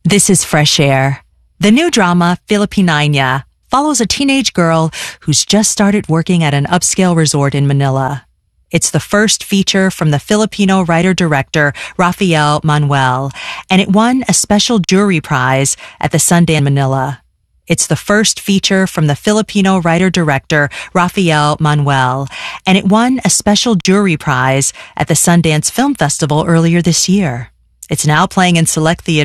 This is Fresh Air. The new drama, Filipinina, follows a teenage girl who's just started working at an upscale resort in Manila. It's the first feature from the Filipino writer-director Rafael Manuel, and it won a special jury prize at the Sundance Manila. It's the first feature from the Filipino writer-director Rafael Manuel, and it won a special jury prize at the Sundance Film Festival earlier this year. It's now playing in select theaters